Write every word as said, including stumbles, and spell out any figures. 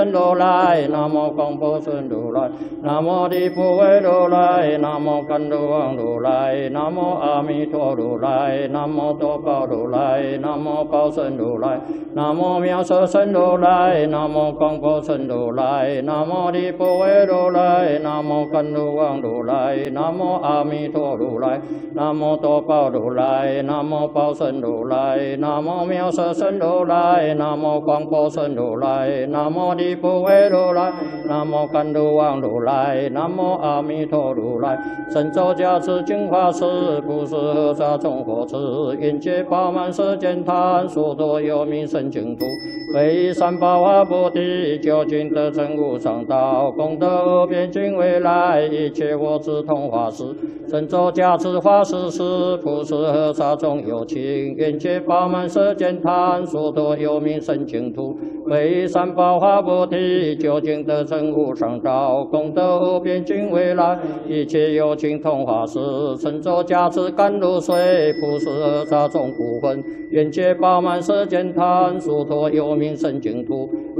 如来，南无广波孙如来，南无地普为如来，南无甘露王如来，南无阿弥陀如来，南无多宝如来，南无宝胜如来，南无妙色身如来，南无广波孙如来，南无地普为如来，南无甘露王如来，南无阿弥陀如来，南无多宝如来，南无宝胜如来，南无妙色身如来，南无广波孙如来，南无地普为如来，南无甘露王如来，南无阿弥陀如来，神咒加持净法师，不是和沙众佛持，愿界饱满世间贪，所多有名圣净土，为三宝化菩提，究竟得成无上道，功德无边尽未来，一切我智同法师，神咒加持法师时，不是和沙众有情，愿界饱满世间贪，所多有名圣净土，为三宝化菩提，究竟得成无上道，功德无边尽未来，一切有情同法师，神咒加持甘露水，不是和沙众不分，愿界饱满世间贪，所托有名圣净土，